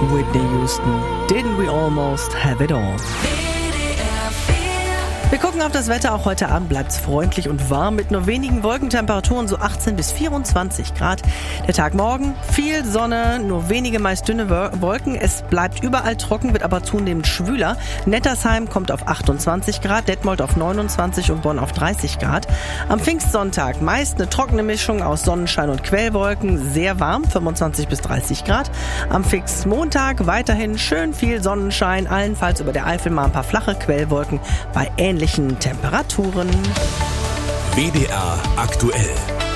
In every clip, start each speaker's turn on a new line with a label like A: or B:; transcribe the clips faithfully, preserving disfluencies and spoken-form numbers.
A: Whitney Houston. Didn't we almost have it all? Wir gucken auf das Wetter. Auch heute Abend bleibt es freundlich und warm mit nur wenigen Wolkentemperaturen, so achtzehn bis vierundzwanzig Grad. Der Tag morgen, viel Sonne, nur wenige meist dünne Wolken. Es bleibt überall trocken, wird aber zunehmend schwüler. Nettersheim kommt auf achtundzwanzig Grad, Detmold auf neunundzwanzig und Bonn auf dreißig Grad. Am Pfingstsonntag meist eine trockene Mischung aus Sonnenschein und Quellwolken, sehr warm, fünfundzwanzig bis dreißig Grad. Am Pfingstmontag weiterhin schön viel Sonnenschein, allenfalls über der Eifel mal ein paar flache Quellwolken bei ähnlichen Temperaturen.
B: W D R aktuell.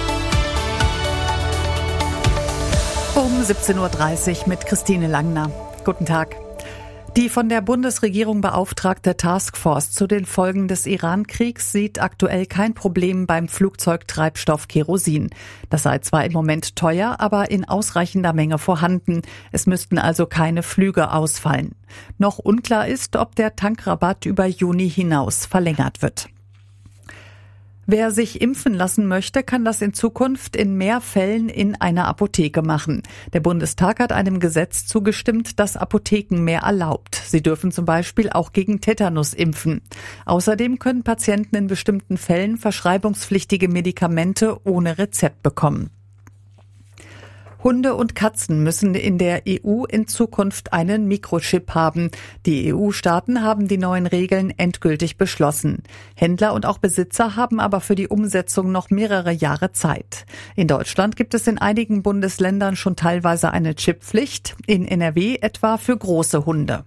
C: Um siebzehn Uhr dreißig mit Christine Langner. Guten Tag. Die von der Bundesregierung beauftragte Taskforce zu den Folgen des Iran-Kriegs sieht aktuell kein Problem beim Flugzeugtreibstoff Kerosin. Das sei zwar im Moment teuer, aber in ausreichender Menge vorhanden. Es müssten also keine Flüge ausfallen. Noch unklar ist, ob der Tankrabatt über Juni hinaus verlängert wird. Wer sich impfen lassen möchte, kann das in Zukunft in mehr Fällen in einer Apotheke machen. Der Bundestag hat einem Gesetz zugestimmt, das Apotheken mehr erlaubt. Sie dürfen zum Beispiel auch gegen Tetanus impfen. Außerdem können Patienten in bestimmten Fällen verschreibungspflichtige Medikamente ohne Rezept bekommen. Hunde und Katzen müssen in der E U in Zukunft einen Mikrochip haben. Die E U-Staaten haben die neuen Regeln endgültig beschlossen. Händler und auch Besitzer haben aber für die Umsetzung noch mehrere Jahre Zeit. In Deutschland gibt es in einigen Bundesländern schon teilweise eine Chipppflicht, in N R W etwa für große Hunde.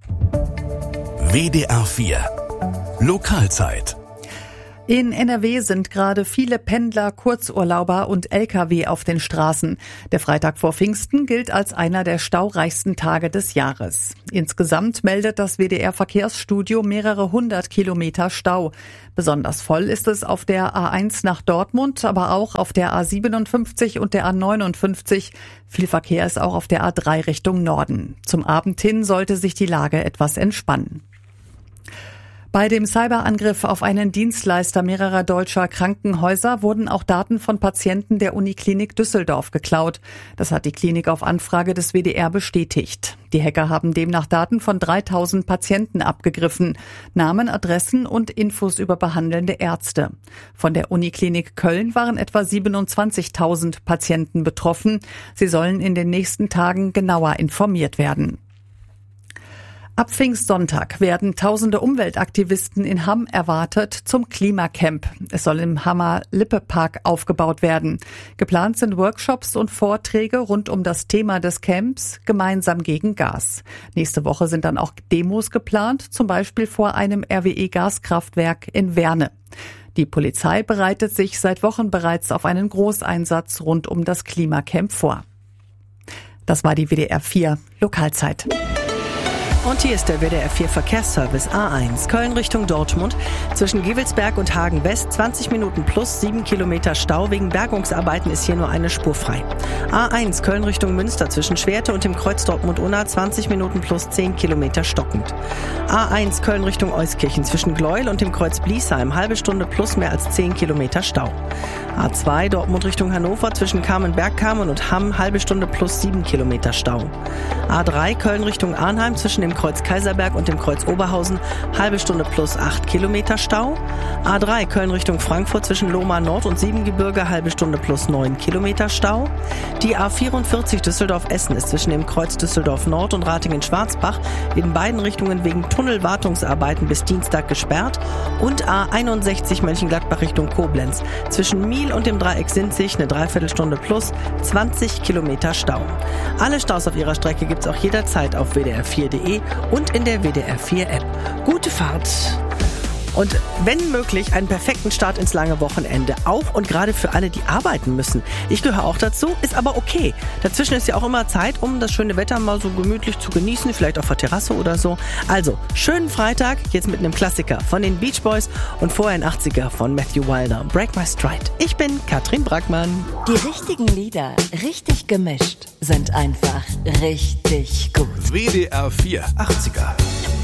B: W D R vier Lokalzeit.
C: In N R W sind gerade viele Pendler, Kurzurlauber und L K W auf den Straßen. Der Freitag vor Pfingsten gilt als einer der staureichsten Tage des Jahres. Insgesamt meldet das W D R-Verkehrsstudio mehrere hundert Kilometer Stau. Besonders voll ist es auf der A eins nach Dortmund, aber auch auf der A siebenundfünfzig und der A neunundfünfzig. Viel Verkehr ist auch auf der A drei Richtung Norden. Zum Abend hin sollte sich die Lage etwas entspannen. Bei dem Cyberangriff auf einen Dienstleister mehrerer deutscher Krankenhäuser wurden auch Daten von Patienten der Uniklinik Düsseldorf geklaut. Das hat die Klinik auf Anfrage des W D R bestätigt. Die Hacker haben demnach Daten von dreitausend Patienten abgegriffen. Namen, Adressen und Infos über behandelnde Ärzte. Von der Uniklinik Köln waren etwa siebenundzwanzigtausend Patienten betroffen. Sie sollen in den nächsten Tagen genauer informiert werden. Ab Pfingstsonntag werden tausende Umweltaktivisten in Hamm erwartet zum Klimacamp. Es soll im Hammer Lippe-Park aufgebaut werden. Geplant sind Workshops und Vorträge rund um das Thema des Camps Gemeinsam gegen Gas. Nächste Woche sind dann auch Demos geplant, zum Beispiel vor einem R W E-Gaskraftwerk in Werne. Die Polizei bereitet sich seit Wochen bereits auf einen Großeinsatz rund um das Klimacamp vor. Das war die W D R vier Lokalzeit.
A: Und hier ist der W D R vier Verkehrsservice A eins, Köln Richtung Dortmund. Zwischen Gevelsberg und Hagen West zwanzig Minuten plus sieben Kilometer Stau. Wegen Bergungsarbeiten ist hier nur eine Spur frei. A eins, Köln Richtung Münster zwischen Schwerte und dem Kreuz Dortmund-Unna zwanzig Minuten plus zehn Kilometer stockend. A eins, Köln Richtung Euskirchen zwischen Gleuel und dem Kreuz Bliesheim halbe Stunde plus mehr als zehn Kilometer Stau. A zwei, Dortmund Richtung Hannover zwischen Kamen-Bergkamen und Hamm halbe Stunde plus sieben Kilometer Stau. A drei, Köln Richtung Arnheim zwischen dem Kreuz Kaiserberg und dem Kreuz Oberhausen halbe Stunde plus acht Kilometer Stau. A drei, Köln Richtung Frankfurt zwischen Lohmar Nord und Siebengebirge halbe Stunde plus neun Kilometer Stau. Die A vierundvierzig Düsseldorf-Essen ist zwischen dem Kreuz Düsseldorf Nord und Ratingen-Schwarzbach in beiden Richtungen wegen Tunnelwartungsarbeiten bis Dienstag gesperrt. Und A einundsechzig Mönchengladbach Richtung Koblenz zwischen Miel und dem Dreieck Sinzig eine Dreiviertelstunde plus zwanzig Kilometer Stau. Alle Staus auf ihrer Strecke gibt's auch jederzeit auf w d r vier punkt de und in der W D R vier App. Gute Fahrt! Und wenn möglich, einen perfekten Start ins lange Wochenende. Auch und gerade für alle, die arbeiten müssen. Ich gehöre auch dazu, ist aber okay. Dazwischen ist ja auch immer Zeit, um das schöne Wetter mal so gemütlich zu genießen, vielleicht auf der Terrasse oder so. Also, schönen Freitag, jetzt mit einem Klassiker von den Beach Boys und vorher ein achtziger von Matthew Wilder, Break My Stride. Ich bin Katrin Brackmann.
D: Die richtigen Lieder, richtig gemischt, sind einfach richtig gut.
B: W D R vier achtziger.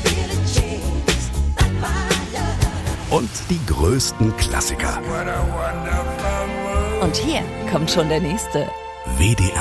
B: Und die größten Klassiker.
D: Und hier kommt schon der nächste.
B: W D R